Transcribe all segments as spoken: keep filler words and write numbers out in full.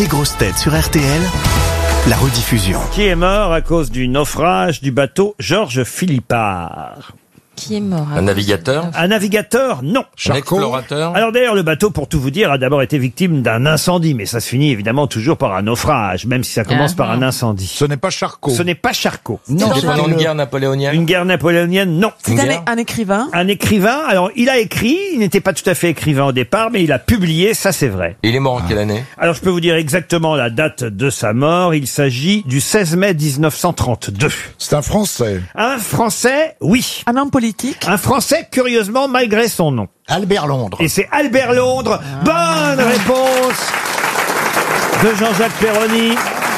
Les grosses têtes sur R T L, la rediffusion. Qui est mort à cause du naufrage du bateau Georges Philippard? Qui est mort? Un navigateur? Un navigateur, non. Un explorateur? Alors d'ailleurs, le bateau, pour tout vous dire, a d'abord été victime d'un incendie, mais ça se finit évidemment toujours par un naufrage, même si ça commence Ah. par un incendie. Ce n'est pas Charcot. Ce n'est pas Charcot. Non, c'est pendant une guerre napoléonienne? Une guerre napoléonienne, non. C'est Une un, guerre un écrivain. Un écrivain, alors il a écrit, il n'était pas tout à fait écrivain au départ, mais il a publié, ça c'est vrai. Il est mort en quelle année? Alors je peux vous dire exactement la date de sa mort, il s'agit du seize mai mille neuf cent trente-deux. C'est un Français. Un Français, oui. Un homme politique. Un Français, curieusement, malgré son nom. Albert Londres. Et c'est Albert Londres. Bonne réponse de Jean-Jacques Perroni.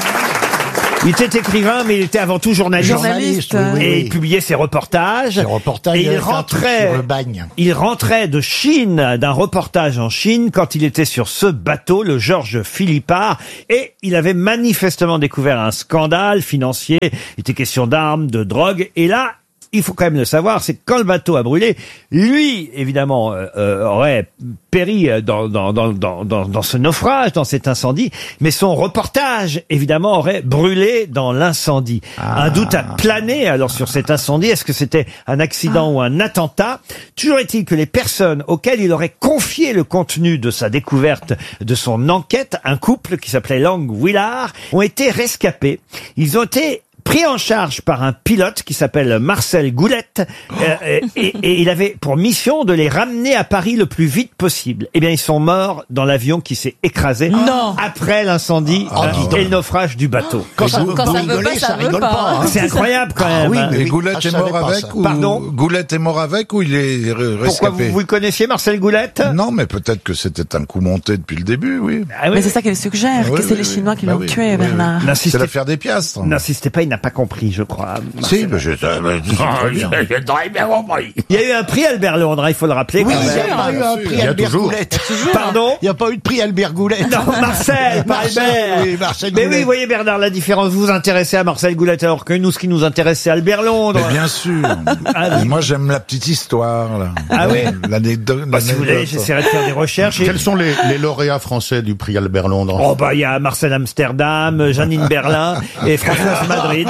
Il était écrivain, mais il était avant tout journaliste. Journaliste, oui, oui, Et oui. il publiait ses reportages. Ses reportages, Et il il avait fait un truc rentrait, sur le bagne. il rentrait de Chine, d'un reportage en Chine, quand il était sur ce bateau, le Georges Philippard. Et il avait manifestement découvert un scandale financier. Il était question d'armes, de drogue. Et là, il faut quand même le savoir, c'est que quand le bateau a brûlé, lui, évidemment, euh, euh, aurait péri dans, dans, dans, dans, dans, dans ce naufrage, dans cet incendie, mais son reportage, évidemment, aurait brûlé dans l'incendie. Ah. Un doute a plané alors sur cet incendie. Est-ce que c'était un accident ou un attentat? Toujours est-il que les personnes auxquelles il aurait confié le contenu de sa découverte, de son enquête, un couple qui s'appelait Lang Willard, ont été rescapés. Ils ont été pris en charge par un pilote qui s'appelle Marcel Goulette, euh, et, et il avait pour mission de les ramener à Paris le plus vite possible. Eh bien, ils sont morts dans l'avion qui s'est écrasé Non. après l'incendie Ah, euh, dis donc. et le naufrage du bateau. Quand ça, Quand ça veut pas, ça veut rigole pas, pas. hein. hein. C'est incroyable quand Ah même. oui, hein. mais Et oui. Goulette Ah, je est savais mort pas avec ça. ou Pardon Goulette est mort avec ou il est re- Pourquoi rescapé? vous, vous le connaissiez, Marcel Goulette? Non, mais peut-être que c'était un coup monté depuis le début, oui. Ah oui. Mais c'est ça qu'il suggère, Ah que oui, c'est oui, les oui. Chinois qui Bah l'ont oui, tué, oui, Bernard. C'est N'insistez, l'affaire des piastres. n'insistez pas, il n'a pas compris, je crois. Si, Marcel. mais je, euh, bah, je sais très bien. Il y a eu un prix Albert Londres, hein, il faut le rappeler. Oui, quand il même. n'y a pas eu un Il prix y a Albert toujours. Goulette. Pardon? Il n'y a pas eu de prix Albert Goulette. Non, Marcel, pas Marcel, Albert. oui, Marcel Mais oui, Goulette. vous voyez Bernard, la différence. Vous vous intéressez à Marcel Goulette, alors que nous, ce qui nous intéresse, c'est Albert Londres. Mais bien sûr. Ah oui. Et moi, j'aime la petite histoire, là. Ah oui. L'anecdote. Bah, si vous voulez, l'anecdote. j'essaierai de faire des recherches. Et- Quels sont les, les lauréats français du prix Albert Londres? Oh bah il y a Marcel Amsterdam, Janine Berlin et Françoise Madrid.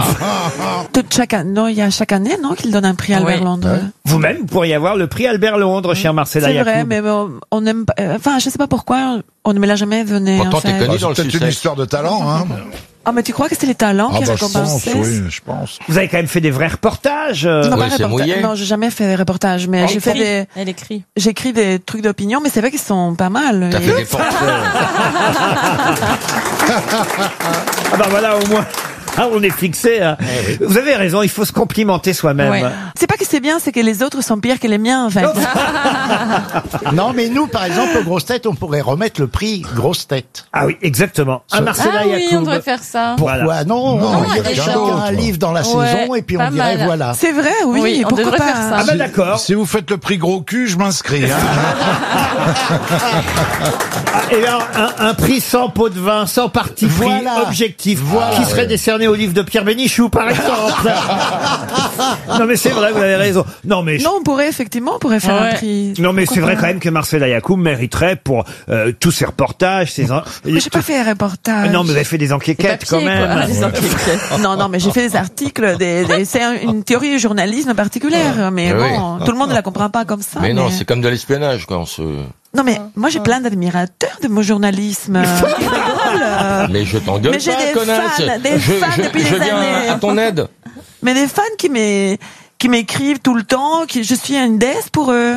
Toute chaque année, non, il y a chaque année, non, qu'il donne un prix Albert Oui. Londres. Vous-même, vous pourriez avoir le prix Albert Londres, cher Marcel C'est vrai, Yacoub. mais bon, on n'aime pas, euh, enfin, je sais pas pourquoi, on ne me l'a jamais donné, Pourtant, en t'es fait. connu. Ah, dans le c'est peut-être une Sussex. histoire de talent, hein. Ah, mais tu crois que c'est les talents Ah, qui bah, je pense, récompensent? oui, je pense. Vous avez quand même fait des vrais reportages. euh, Non, Oui, pas c'est reportage. mouillé. Non, j'ai jamais fait des reportages, mais j'ai fait des, Elle écrit. j'écris des trucs d'opinion, mais c'est vrai qu'ils sont pas mal. T'as Et- fait des portraits. Ah bah voilà, au moins. Ah, on est fixé. Hein. Vous avez raison, il faut se complimenter soi-même. Ouais. C'est pas que c'est bien, c'est que les autres sont pires que les miens, en fait. Non, mais nous, par exemple, aux grosses têtes, on pourrait remettre le prix grosse tête. Ah oui, exactement. Un Marcel Ah oui, on Yacoub. devrait faire ça. Voilà. Pourquoi non, Non, on il y a dirait quelqu'un chacun d'autre. un livre dans la Ouais, saison et puis pas on dirait mal. voilà. C'est vrai, oui, Oui, on pourquoi devrait pas. faire ça. Ah bah d'accord. Si vous faites le prix gros cul, je m'inscris, hein. Ah, et alors, un, un prix sans pot de vin, sans parti pris, Voilà. objectif, Voilà. qui serait décerné au livre de Pierre Bénichou, par exemple. Non mais c'est vrai, vous avez raison. Non mais je- Non, on pourrait, effectivement, on pourrait faire Ouais. un prix. non mais Pourquoi c'est vrai pas. quand même que Marcel Yacoub mériterait pour euh, tous ses reportages, ses en- Mais j'ai pas fait un reportage. Non mais vous avez fait des enquêtes quand même. Non, non, mais j'ai fait des articles, des, des- c'est un- une théorie du journalisme particulière, mais Ah oui. bon, tout le monde ne la comprend pas comme ça. Mais non, c'est comme de l'espionnage, quoi. On se... Non, mais moi j'ai plein d'admirateurs de mon journalisme. Ils rigolent. Mais je t'engueule Mais j'ai pas, des connasse. fans, des je, fans je, depuis je des viens années. à ton aide. Mais des fans qui m'é- qui m'écrivent tout le temps, qui je suis une déesse pour eux.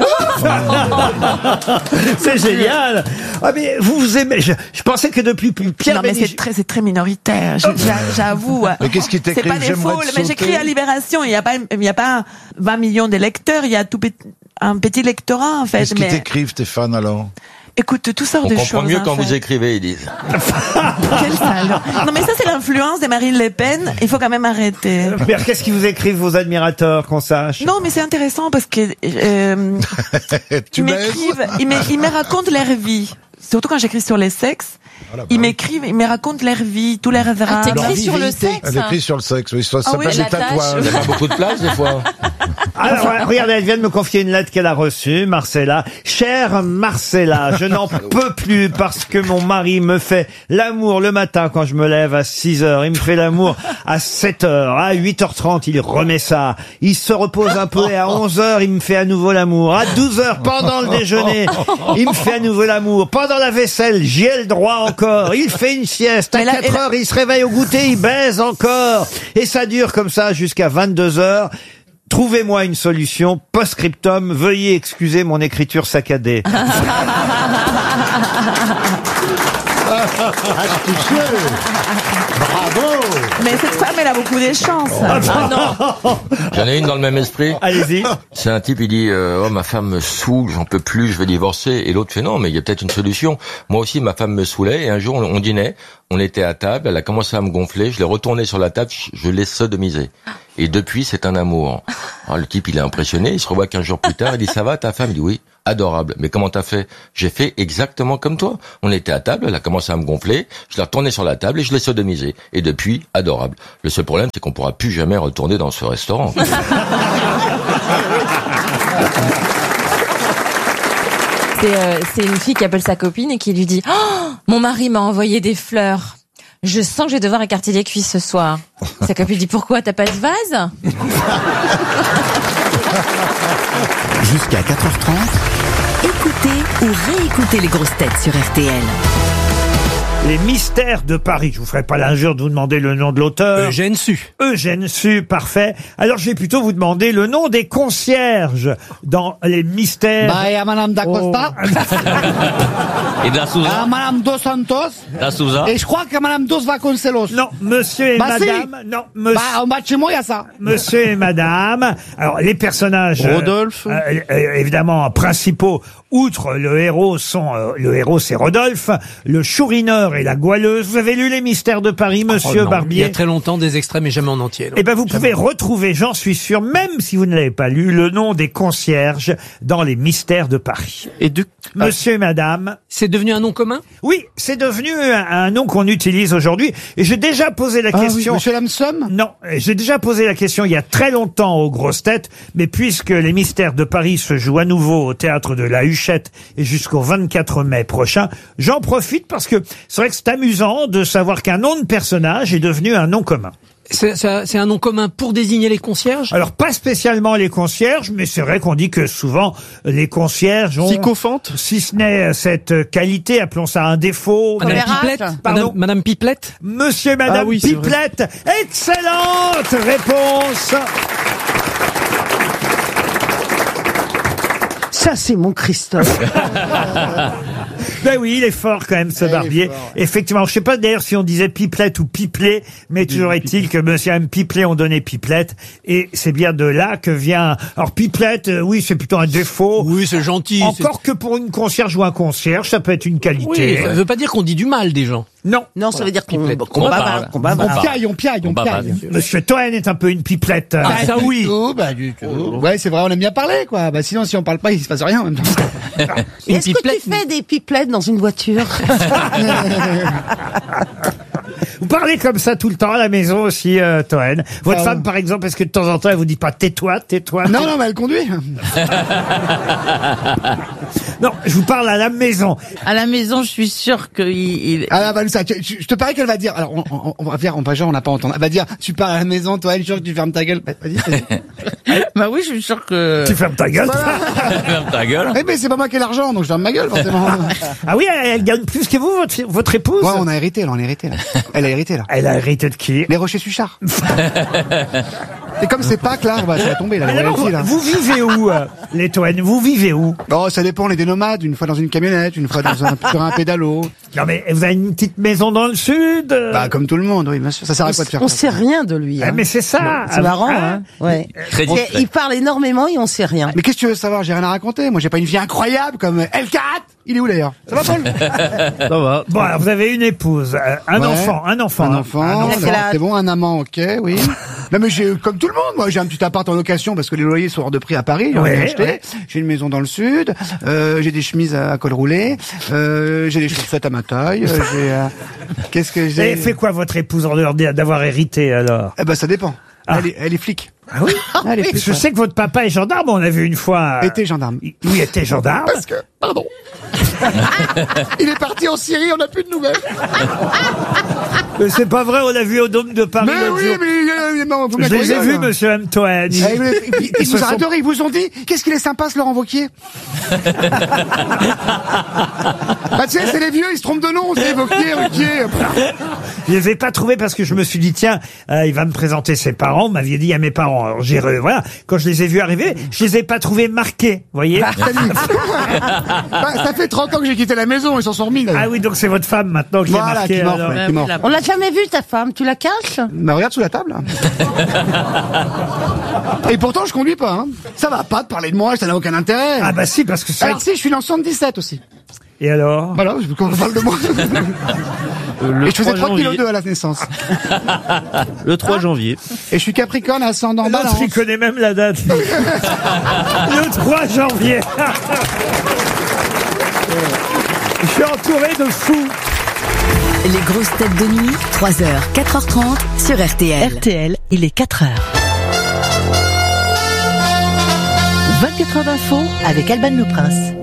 C'est génial. Ah mais vous vous aimez. Je, je pensais que depuis Pierre Non, mais Bénichou. c'est très, c'est très minoritaire. Je- j'a- J'avoue. Mais qu'est-ce qui C'est t'écrit? pas des J'aimerais faux, te mais sauter. j'écris à Libération. Il n'y a pas, il y a pas vingt millions de lecteurs. Il y a tout petit, un petit lectorat, en fait. Qu'est-ce qu'ils Mais t'écrivent, tes fans, alors? écoute, tout sortes On de comprend choses. mieux en quand fait. vous écrivez, ils disent. Quel salaud. Non, mais ça, c'est l'influence de Marine Le Pen. Il faut quand même arrêter. Mais qu'est-ce qu'ils vous écrivent vos admirateurs, qu'on sache? Non, mais c'est intéressant parce que euh, Tu ils baises? m'écrivent, ils me, ils me racontent leur vie. Surtout quand j'écris sur les sexes, ils m'écrivent, ils me racontent leur vie, tous leurs drames. t'écris Leur sur le vérité. sexe. Elle écrit sur le sexe, oui, ça Ah oui, s'appelle la des tâche. tatouages. Il n'y a pas beaucoup de place, des fois. Alors, euh, regardez, elle vient de me confier une lettre qu'elle a reçue, Marcella. Chère Marcella, je n'en peux plus parce que mon mari me fait l'amour le matin quand je me lève à six heures. Il me fait l'amour à sept heures. À huit heures trente, il remet ça. Il se repose un peu et à onze heures, il me fait à nouveau l'amour. À douze heures, pendant le déjeuner, il me fait à nouveau l'amour. Pendant la vaisselle, j'y ai le droit encore. Il fait une sieste. À Mais là, quatre et là- heures, il se réveille au goûter, il baise encore. Et ça dure comme ça jusqu'à vingt-deux heures. Trouvez-moi une solution. Post-scriptum, veuillez excuser mon écriture saccadée. Astucieux. Bravo. Mais cette femme, elle a beaucoup de chance. Ah non. J'en ai une dans le même esprit. Allez-y. C'est un type, il dit euh, oh ma femme me saoule, j'en peux plus, je veux divorcer. Et l'autre fait non, mais il y a peut-être une solution. Moi aussi, ma femme me saoulait. Et un jour, on, on dînait, on était à table, elle a commencé à me gonfler, je l'ai retourné sur la table, je, je l'ai sodomisé. Et depuis, c'est un amour. Alors, le type, il est impressionné, il se revoit quinze jours plus tard, il dit ça va, ta femme? Il dit oui. Adorable. Mais comment t'as fait? J'ai fait exactement comme toi. On était à table, elle a commencé à me gonfler, je l'ai retourné sur la table et je l'ai sodomisé. Et depuis, adorable. Le seul problème, c'est qu'on pourra plus jamais retourner dans ce restaurant. C'est euh, c'est une fille qui appelle sa copine et qui lui dit oh, mon mari m'a envoyé des fleurs. Je sens que je vais devoir écarter les cuisses ce soir. Sa copine dit pourquoi, t'as pas de vase? Jusqu'à quatre heures trente, Écoutez ou réécoutez les grosses têtes sur R T L. Les mystères de Paris. Je vous ferai pas l'injure de vous demander le nom de l'auteur. Eugène Sue. Eugène Sue, parfait. Alors, je vais plutôt vous demander le nom des concierges dans les mystères. Bah, il y a Madame D'Acosta. Et de la Souza. Ah, Madame Dos Santos. La Souza. Et je crois que Madame Dos Vasconcelos. Non, monsieur et Bah, si. madame. Non, monsieur. Bah, en bas de chez moi, il y a ça. Monsieur et madame. Alors, les personnages. Rodolphe. euh, euh, évidemment, principaux. Outre le héros sont, euh, le héros c'est Rodolphe, le chourineur et la goualeuse. Vous avez lu les mystères de Paris, monsieur Oh non, Barbier? il y a très longtemps, des extraits, mais jamais en entier. non. Eh ben, vous pouvez retrouver, j'en suis sûr, même si vous ne l'avez pas lu, le nom des concierges dans les mystères de Paris. Et de... Monsieur et madame. C'est devenu un nom commun? Oui, c'est devenu un, un nom qu'on utilise aujourd'hui. Et j'ai déjà posé la Ah oui, question. Monsieur Lamsum. Non, j'ai déjà posé la question il y a très longtemps aux grosses têtes, mais puisque les mystères de Paris se jouent à nouveau au théâtre de la Huchette et jusqu'au vingt-quatre mai prochain, j'en profite parce que c'est vrai que c'est amusant de savoir qu'un nom de personnage est devenu un nom commun. C'est c'est- c'est un nom commun pour désigner les concierges? Alors, pas spécialement les concierges, mais c'est vrai qu'on dit que souvent, les concierges ont, Sycophante? si ce n'est cette qualité, appelons ça un défaut. Madame Commérate. Pipelette? Pardon? Madame, Madame Pipelette? Monsieur et Madame Ah oui, c'est vrai. Pipelette, excellente réponse. Ça, c'est mon Christophe. Ben oui, il est fort quand même, ce Il est Barbier. fort, Effectivement, je sais pas d'ailleurs si on disait Pipelette ou Pipelet, mais toujours est-il que Monsieur et Madame Pipelet ont donné Pipelette, et c'est bien de là que vient. Alors Pipelette, euh, oui, c'est plutôt un défaut. Oui, c'est gentil. Encore que pour une concierge ou un concierge, ça peut être une c'est- qualité. Oui, ça veut pas dire qu'on dit du mal des gens. Non. Non, ça veut dire qu'on Pipelette. qu'on On bavarde. parle. Qu'on bavarde. On piaille, on piaille, on bavade. piaille. Monsieur Toen est un peu une Pipelette. Ah, ça oui. Oh, bah, du tout. Ouais, c'est vrai, on aime bien parler, quoi. Bah, sinon, si on parle pas, il se passe rien en même temps. Une Est-ce que pipelette, tu fais des pipelettes dans une voiture? Vous parlez comme ça tout le temps à la maison aussi, euh, Toen. Votre Ah, femme, ouais. par exemple, est-ce que de temps en temps, elle vous dit pas tais-toi, tais-toi? Non, non, mais elle conduit. Non, je vous parle à la maison. À la maison, je suis sûre qu'il... il- Ah, bah, ça, tu- tu- je te parie qu'elle va dire. Alors, on, on, on va faire, on va genre, on n'a pas entendu. Elle va dire, tu pars à la maison, toi, elle est sûre que tu fermes ta gueule. Bah, Vas-y, vas-y. Bah oui, je suis sûre que... Tu fermes ta gueule. ferme ta gueule. Eh, mais c'est pas moi qui ai l'argent, donc je ferme ma gueule, forcément. Ah oui, elle, elle gagne plus que vous, votre, votre épouse? Ouais, on a hérité, là, on a hérité, là. Elle a hérité, là. Elle a hérité de qui? Les Rochers Suchard. Et comme c'est Pâques, là, bah, ça va tomber, là, Mais les d'abord, royalties, là. vous vivez où, euh, les Toen? Vous vivez où? Oh, ça dépend, on est des nomades, une fois dans une camionnette, une fois dans un, sur un pédalo. Non mais vous avez une petite maison dans le sud? euh Bah, comme tout le monde, oui, bien sûr. Ça sert à quoi de faire On ça sait rien de lui. Ah, Hein. mais c'est ça. C'est marrant, hein, ouais. Très C'est- Il parle énormément et on sait rien. Mais qu'est-ce que tu veux savoir? J'ai rien à raconter. Moi, j'ai pas une vie incroyable comme L quatre. Il est où d'ailleurs? Ça va, Paul? Ça va. Bon, alors vous avez une épouse, euh, un Ouais. enfant, un enfant. Un hein. enfant. Un d'accord, quel âge c'est bon, un amant, ok, oui. Non, mais j'ai, comme tout le monde, moi, j'ai un petit appart en location parce que les loyers sont hors de prix à Paris. J'en ai Ouais, acheté. ouais. J'ai une maison dans le sud. Euh, j'ai des chemises à, à col roulé. Euh, j'ai des chaussettes à ma taille. euh, j'ai, euh, qu'est-ce que j'ai? Et fait quoi votre épouse en dehors d'avoir hérité alors? Eh ben, ça dépend. Ah. Elle est, elle est flic. Ah oui. Allez, plus Je ça. sais que votre papa est gendarme, on l'a vu une fois. euh, Était gendarme. Oui, était gendarme. Parce que, pardon. Il est parti en Syrie, on n'a plus de nouvelles. Mais c'est pas vrai, on l'a vu au Dôme de Paris. Mais l'autre oui, jour. mais euh, non, vous Je les ai m'avez vus, monsieur M. Toen. Eh, Ils, ils, ils se vous ont sont- adoré, ils vous ont dit, qu'est-ce qu'il est sympa ce Laurent Wauquiez. Bah tu sais, c'est les vieux, ils se trompent de nom, c'est Wauquiez, Wauquiez. Je les ai pas trouvés parce que je me suis dit, tiens, euh, il va me présenter ses parents. Vous m'aviez dit à mes parents. Alors, j'ai, re- voilà. Quand je les ai vus arriver, je les ai pas trouvés marqués. Vous voyez? Bah, ça fait trente ans que j'ai quitté la maison, ils s'en sont remis. Ah oui, donc c'est votre femme maintenant qui Voilà, est marquée. qui est morte, alors. ouais, qui est morte. On l'a jamais vu, ta femme. Tu la caches? Bah regarde sous la table. Et pourtant, je conduis pas. Hein. Ça va pas de parler de moi, ça n'a aucun intérêt. Ah bah si, parce que ça. Alors si, je suis né en soixante-dix-sept aussi. Et alors? Voilà, je veux qu'on parle de moi. Le Et je faisais trois trois kilos janvier. deux à la naissance. Le trois janvier. Et je suis Capricorne, ascendant L'autre, Balance. il connaît même la date. Le trois janvier. Je suis entouré de fous. Les grosses têtes de nuit, trois heures, quatre heures trente sur R T L. R T L, il est quatre heures. vingt-quatre heures d'info avec Alban Le Prince.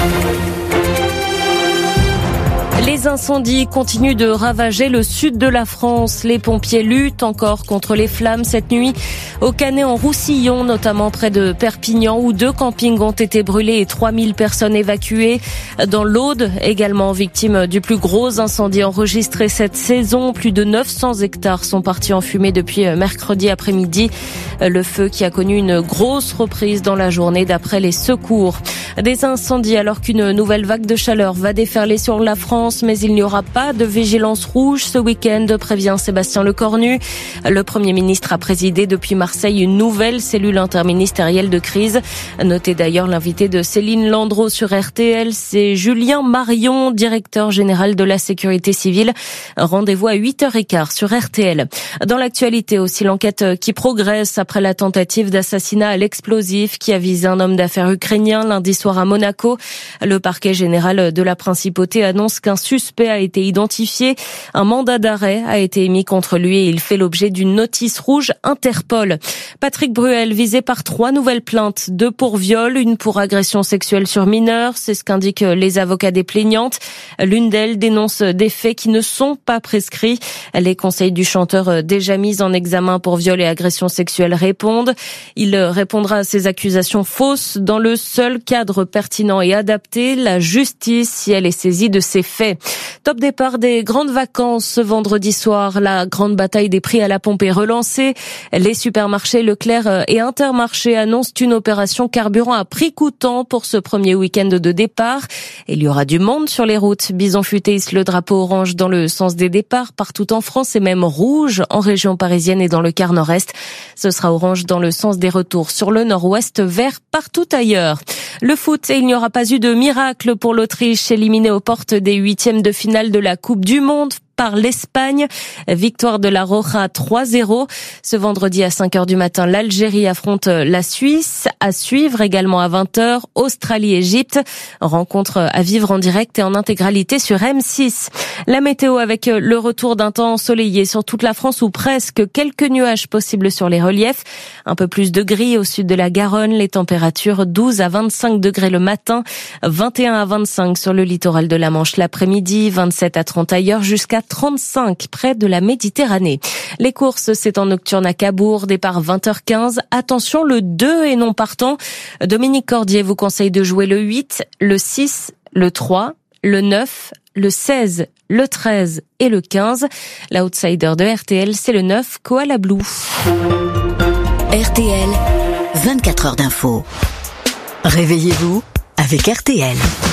Les incendies continuent de ravager le sud de la France. Les pompiers luttent encore contre les flammes cette nuit. Au Canet-en-Roussillon, notamment près de Perpignan, où deux campings ont été brûlés et trois mille personnes évacuées. Dans l'Aude, également victime du plus gros incendie enregistré cette saison. Plus de neuf cents hectares sont partis en fumée depuis mercredi après-midi. Le feu qui a connu une grosse reprise dans la journée d'après les secours. Des incendies alors qu'une nouvelle vague de chaleur va déferler sur la France, mais il n'y aura pas de vigilance rouge ce week-end, prévient Sébastien Lecornu. Le Premier ministre a présidé depuis Marseille une nouvelle cellule interministérielle de crise. Notez d'ailleurs l'invité de Céline Landreau sur R T L, c'est Julien Marion, directeur général de la sécurité civile. Rendez-vous à huit heures quinze sur R T L. Dans l'actualité aussi, l'enquête qui progresse après la tentative d'assassinat à l'explosif qui a visé un homme d'affaires ukrainien lundi soir à Monaco. Le parquet général de la Principauté annonce qu'un suspect a été identifié. Un mandat d'arrêt a été émis contre lui et il fait l'objet d'une notice rouge Interpol. Patrick Bruel visé par trois nouvelles plaintes, deux pour viol, une pour agression sexuelle sur mineur. C'est ce qu'indiquent les avocats des plaignantes. L'une d'elles dénonce des faits qui ne sont pas prescrits. Les conseils du chanteur déjà mis en examen pour viol et agression sexuelle répondent. Il répondra à ces accusations fausses dans le seul cadre pertinent et adapté, la justice, si elle est saisie de ces faits. Top départ des grandes vacances ce vendredi soir. La grande bataille des prix à la pompe est relancée. Les supermarchés Leclerc et Intermarché annoncent une opération carburant à prix coûtant pour ce premier week-end de départ. Il y aura du monde sur les routes. Bison Futé hisse le drapeau orange dans le sens des départs partout en France et même rouge en région parisienne et dans le quart nord-est. Ce sera orange dans le sens des retours sur le nord-ouest, vert partout ailleurs. Le foot, et il n'y aura pas eu de miracle pour l'Autriche, éliminée aux portes des huitièmes de finale de la Coupe du Monde par l'Espagne. Victoire de la Roja trois zéro. Ce vendredi à cinq heures du matin, l'Algérie affronte la Suisse. À suivre également à vingt heures, Australie-Égypte. Rencontre à vivre en direct et en intégralité sur M six. La météo avec le retour d'un temps ensoleillé sur toute la France ou presque, quelques nuages possibles sur les reliefs. Un peu plus de gris au sud de la Garonne. Les températures douze à vingt-cinq degrés le matin, vingt et un à vingt-cinq sur le littoral de la Manche l'après-midi, vingt-sept à trente ailleurs jusqu'à trente-cinq près de la Méditerranée. Les courses, c'est en nocturne à Cabourg, départ vingt heures quinze. Attention, le deux est non partant. Dominique Cordier vous conseille de jouer le huit, le six, le trois, le neuf, le seize, le treize et le quinze. L'outsider de R T L, c'est le neuf, Koala Blue. R T L, vingt-quatre heures d'info. Réveillez-vous avec R T L.